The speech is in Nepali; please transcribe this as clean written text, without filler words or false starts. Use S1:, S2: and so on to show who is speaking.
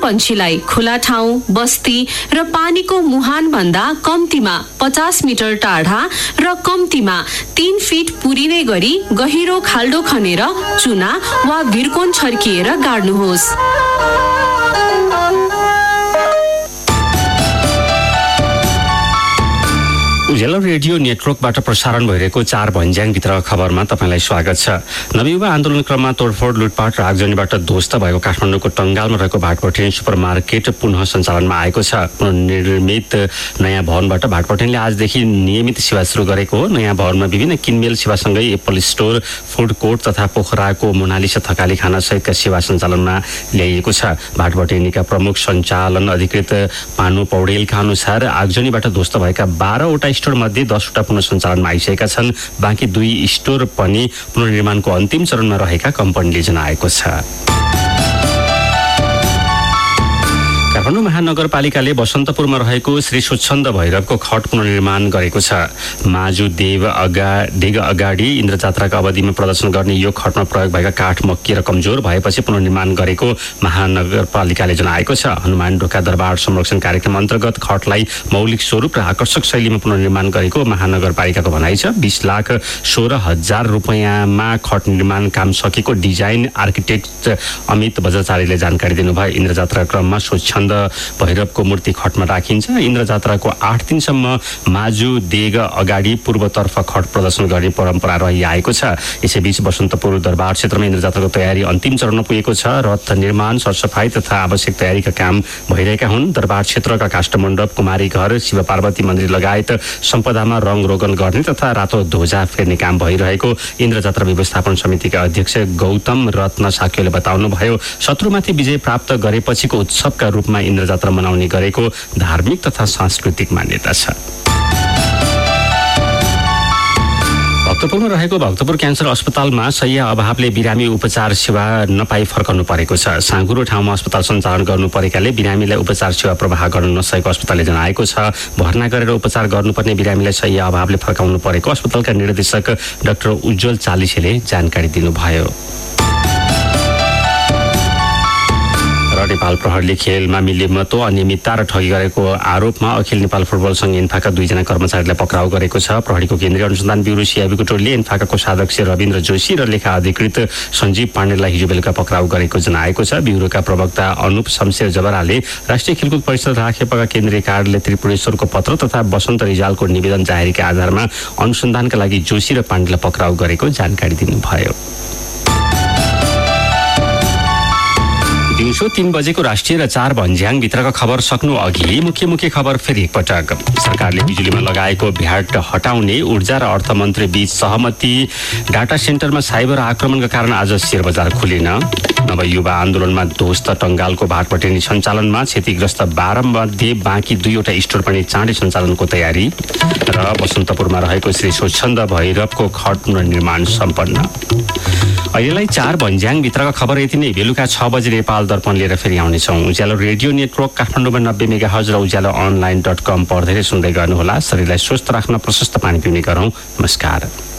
S1: पन्छीलाई खुला ठाउँ, बस्ती र पानीको मुहान भन्दा कम्तीमा 50 मिटर टाढा र कम्तीमा 3 फिट पुरिने गरी गहिरो खाल्डो खनेर चुना वा भिरकोन छर्किएर गाड्नुहोस्।
S2: उज्यालो रेडियो नेटवर्कबाट प्रसारण भइरहेको 4 भन्ज्याङभित्र खबरमा तपाईँलाई स्वागत छ। नवयुवा आन्दोलन क्रममा तोडफोड, लुटपाट र आगजनीबाट ध्वस्त भएको काठमाडौँको टङ्गालमा रहेको भाटपटेनी सुपरमार्केट पुनः सञ्चालनमा आएको छ। पुनर्निर्मित नयाँ भवनबाट भाटपटेनीले आजदेखि नियमित सेवा सुरु गरेको हो। नयाँ भवनमा विभिन्न किनमेल सेवासँगै एप्पल स्टोर, फुड कोर्ट तथा पोखराको मोनालिसा थकाली खाना सहितका सेवा सञ्चालनमा ल्याइएको छ। भाटपटेनीका प्रमुख सञ्चालन अधिकृत पानु पौडेलका अनुसार आगजनीबाट ध्वस्त भएका 12वटा स्टोर मध्ये 10वटा पुनः सञ्चालनमा आइसकेका छन्। बाँकी 2 स्टोर पनि पुनर्निर्माणको अन्तिम चरणमा रहेका कम्पनीले जनाएको छ। काठमाडौँ महानगरपालिकाले बसन्तपुरमा रहेको श्री स्वच्छन्द भैरवको खट पुनर्निर्माण गरेको छ। माजु देग अगाडि इन्द्रजात्राका अवधिमा प्रदर्शन गर्ने यो खटमा प्रयोग भएका काठ मक्किएर कमजोर भएपछि पुनर्निर्माण गरेको महानगरपालिकाले जनाएको छ। हनुमान ढोका दरबार संरक्षण कार्यक्रम अन्तर्गत खटलाई मौलिक स्वरूप र आकर्षक शैलीमा पुनर्निर्माण गरेको महानगरपालिकाको भनाइ छ। 20,16,000 रुपैयाँमा खट निर्माण काम सकेको डिजाइन आर्किटेक्ट अमित बजाचार्यले जानकारी दिनुभयो। इन्द्रजात्रा क्रममा स्वच्छन्द भैरवको मूर्ति खटमा राखिन्छ। इन्द्रजात्राको 8 दिनसम्म माजु देग अगाडि पूर्वतर्फ खट प्रदर्शन गर्ने परम्परा रहिआएको छ। यसैबीच बसन्तपुर दरबार क्षेत्रमा इन्द्रजात्राको तयारी अन्तिम चरणमा पुगेको छ। रथ निर्माण, सरसफाई तथा आवश्यक तयारीका काम भइरहेका हुन्। दरबार क्षेत्रका काष्ठमण्डप, कुमारी घर, शिव पार्वती मन्दिर लगायत सम्पदामा रङ रोगन गर्ने तथा रातो ध्वजा फेर्ने काम भइरहेको इन्द्रजात्रा व्यवस्थापन समितिका अध्यक्ष गौतम रत्न साक्योले बताउनुभयो। शत्रुमाथि विजय प्राप्त गरेपछिको उत्सवका रूपमा इन्द्रजात्रा मनाउने गरेको धार्मिक तथा सांस्कृतिक मान्यता छ। भक्तपुरमा रहेको भक्तपुर क्यान्सर अस्पतालमा शय्या अभावले बिरामी उपचार सेवा नपाई फर्कनु परेको छ। साँघुरो ठाउँमा अस्पताल सञ्चालन गर्नु परेकाले बिरामीलाई उपचार सेवा प्रवाह गर्न नसकेको अस्पतालले जनाएको छ। भर्ना गरेर उपचार गर्नुपर्ने बिरामीलाई शय्या अभावले फर्काउनु परेको अस्पतालका निर्देशक डाक्टर उज्जवल चालिसेले जानकारी दिनुभयो। नेपाल प्रहरीले खेलमा मिलेमतो, अनियमितता र ठगी गरेको आरोपमा अखिल नेपाल फुटबल संघ इन्फाका 2 जना कर्मचारीलाई पक्राउ गरेको छ। प्रहरीको केन्द्रीय अनुसन्धान ब्युरो सिआइबीको टोलीले इन्फाका कोषाध्यक्ष रविन्द्र जोशी र लेखा अधिकृत सञ्जीव पाण्डेलाई हिजो बेलुका पक्राउ गरेको जनाएको छ। ब्युरोका प्रवक्ता अनुप शमशेर जबराले राष्ट्रिय खेलकुद परिषद राखेपका केन्द्रीय कार्यालय त्रिपुरेश्वरको पत्र तथा बसन्त रिजालको निवेदन जाहेरीका आधारमा अनुसन्धानका लागि जोशी र पाण्डेलाई पक्राउ गरेको जानकारी दिनुभयो। दिउँसो 3 बजेको राष्ट्रिय र 4 भन्ज्याङभित्रका खबर सक्नु अघि मुख्य खबर फेरि एकपटक। सरकारले बिजुलीमा लगाएको भ्याट हटाउने ऊर्जा र अर्थमन्त्री बीच सहमति। डाटा सेन्टरमा साइबर आक्रमणका कारण आज शेयर बजार खुलेन। नवयुवा आन्दोलनमा ध्वस्त टङ्गालको भाटपटेनी सञ्चालनमा, क्षतिग्रस्त 12 मध्ये बाँकी 2वटा स्टोर पनि चाँडै सञ्चालनको तयारी र बसन्तपुरमा रहेको श्री स्वच्छन्द भैरवको खट पुनर्निर्माण सम्पन्न। अहिलेलाई 4 भन्ज्याङभित्रका खबर यति नै। बेलुका 6 बजे नेपाल दर्पण लिएर फेरि आउनेछौँ। उज्यालो रेडियो नेटवर्क काठमाडौँमा 90 मेगाहर्ज र उज्यालो अनलाइन.com पढ्दै सुन्दै गर्नुहोला। शरीरलाई स्वस्थ राख्न प्रशस्त पानी पिउने गरौँ। नमस्कार।